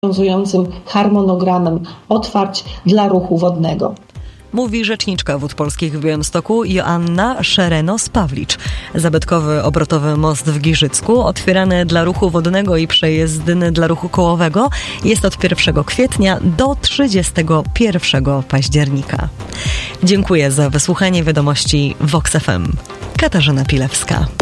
obowiązującym harmonogramem otwarć dla ruchu wodnego. Mówi rzeczniczka Wód Polskich w Białymstoku Joanna Szerenos-Pawlicz. Zabytkowy obrotowy most w Giżycku, otwierany dla ruchu wodnego i przejezdny dla ruchu kołowego, jest od 1 kwietnia do 31 października. Dziękuję za wysłuchanie wiadomości Vox FM. Katarzyna Pilewska.